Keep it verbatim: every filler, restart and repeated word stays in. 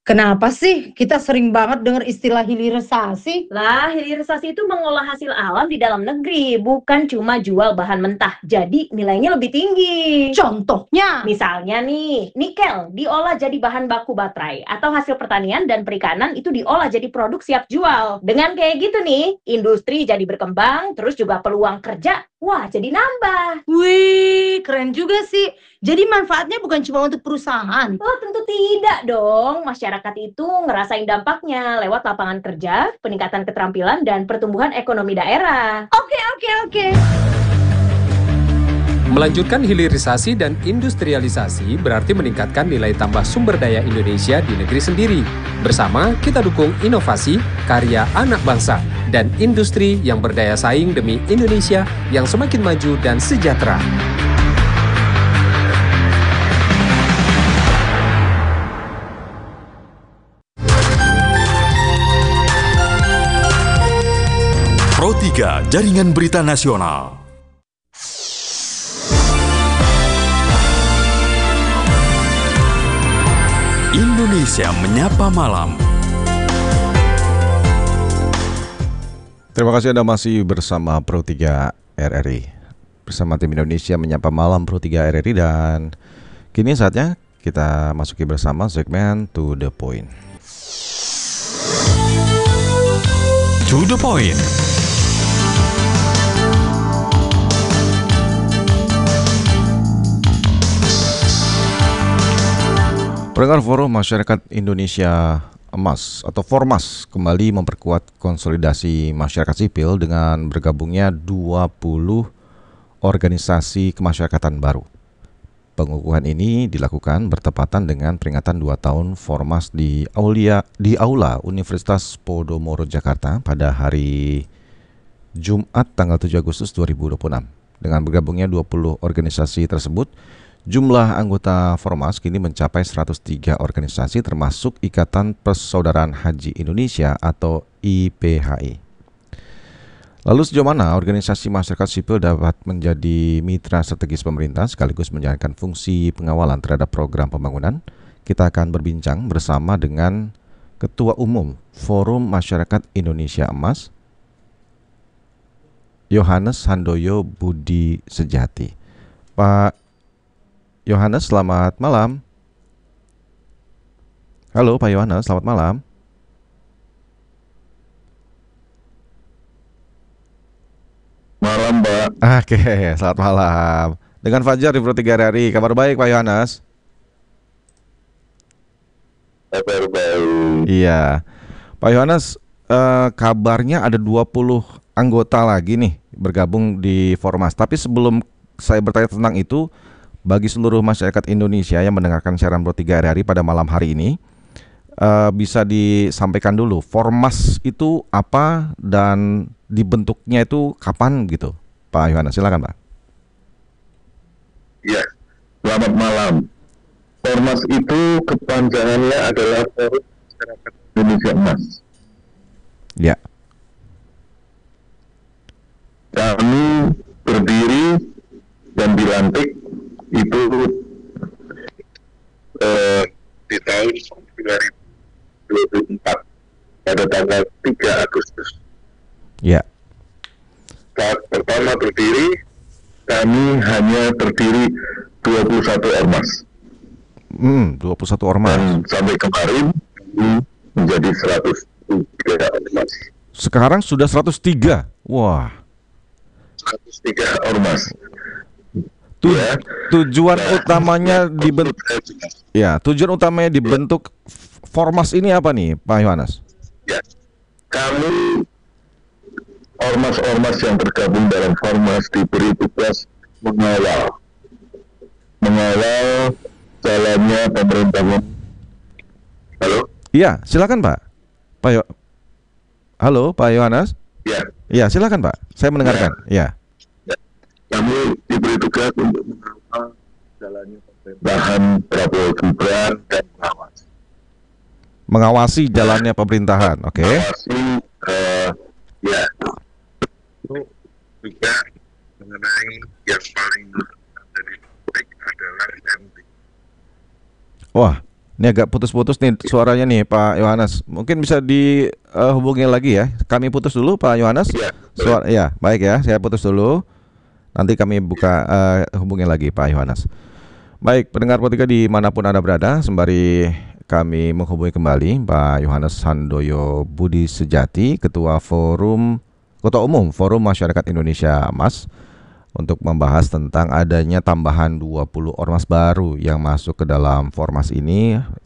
Kenapa sih kita sering banget dengar istilah hilirisasi? Lah, hilirisasi itu mengolah hasil alam di dalam negeri, bukan cuma jual bahan mentah. Jadi nilainya lebih tinggi. Contohnya, Misalnya nih, nikel diolah jadi bahan baku baterai, atau hasil pertanian dan perikanan itu diolah jadi produk siap jual. Dengan kayak gitu nih, industri jadi berkembang, terus juga peluang kerja, wah jadi nambah. wih, keren juga sih. Jadi manfaatnya bukan cuma untuk perusahaan. Oh, tentu tidak dong. Masyarakat itu ngerasain dampaknya lewat lapangan kerja, peningkatan keterampilan, dan pertumbuhan ekonomi daerah. Oke, oke, oke. Melanjutkan hilirisasi dan industrialisasi berarti meningkatkan nilai tambah sumber daya Indonesia di negeri sendiri. Bersama, kita dukung inovasi, karya anak bangsa, dan industri yang berdaya saing demi Indonesia yang semakin maju dan sejahtera. Pro tiga Jaringan Berita Nasional. Indonesia Menyapa Malam. Terima kasih Anda masih bersama Pro tiga R R I. Bersama tim Indonesia Menyapa Malam Pro tiga R R I, dan kini saatnya kita masuki bersama segmen To The Point. To The Point. Pendengar, Forum Masyarakat Indonesia Emas atau Formas kembali memperkuat konsolidasi masyarakat sipil dengan bergabungnya dua puluh organisasi kemasyarakatan baru. Pengukuhan ini dilakukan bertepatan dengan peringatan dua tahun Formas di Aulia di Aula Universitas Podomoro Jakarta pada hari Jumat tanggal tujuh Agustus dua ribu dua puluh enam. Dengan bergabungnya dua puluh organisasi tersebut, jumlah anggota Formas kini mencapai seratus tiga organisasi, termasuk Ikatan Persaudaraan Haji Indonesia atau I P H I. Lalu sejauh mana organisasi masyarakat sipil dapat menjadi mitra strategis pemerintah sekaligus menjalankan fungsi pengawalan terhadap program pembangunan? Kita akan berbincang bersama dengan Ketua Umum Forum Masyarakat Indonesia Emas, Yohanes Handoyo Budi Sejati. Pak Yohanes, selamat malam. Halo Pak Yohanes, selamat malam. Malam, Mbak. Oke, selamat malam. Dengan Fajar di Pro tiga R R I. Kabar baik Pak Yohanes? Kabar baik. Iya. Pak Yohanes, eh, kabarnya ada dua puluh anggota lagi nih bergabung di Formas. Tapi sebelum saya bertanya tentang itu, bagi seluruh masyarakat Indonesia yang mendengarkan siaran Pro tiga R R I pada malam hari ini, uh, bisa disampaikan dulu Formas itu apa dan dibentuknya itu kapan gitu, Pak Yohanes, silakan Pak. Ya, selamat malam. Formas itu kepanjangannya adalah Forum Masyarakat Indonesia Emas. Ya. Kami berdiri dan dilantik itu eh, di tahun dua ribu dua puluh empat pada tanggal tiga Agustus. Ya. Saat pertama berdiri, kami hanya terdiri dua puluh satu ormas. Hmm, dua puluh satu ormas. Dan sampai kemarin kami menjadi seratus tiga ormas. Sekarang sudah seratus tiga. Wah. seratus tiga ormas. Tu- Ya. Tujuan Nah, utamanya dibentuk, ya, tujuan utamanya dibentuk Formas ini apa nih, Pak Yohanes? Ya, kami ormas-ormas yang tergabung dalam Formas diberi tugas mengawal, mengawal jalannya pemerintahan. Halo? Iya, silakan Pak. Pak Yo- Halo, Pak Yohanes? Ya, Iya, silakan Pak. Saya mendengarkan. Iya. kami diberi tugas untuk mengawal jalannya pemerintahan Prabowo Gibran dan mengawasi. Mengawasi jalannya pemerintahan, oke? Mengawasi, eh, ya, itu juga mengenai yang paling dari publik adalah M T. Wah, Ini agak putus-putus nih suaranya nih Pak Yohanes. Mungkin bisa dihubungi lagi ya. Kami putus dulu Pak Yohanes. Ya, Suara ya, baik ya. Saya putus dulu. Nanti kami buka uh, hubungi lagi Pak Yohanes. Baik, pendengar Pro tiga dimanapun Anda berada, sembari kami menghubungi kembali Pak Yohanes Handoyo Budi Sejati, Ketua Forum Ketua Umum Forum Masyarakat Indonesia Emas, untuk membahas tentang adanya tambahan dua puluh ormas baru yang masuk ke dalam Formas ini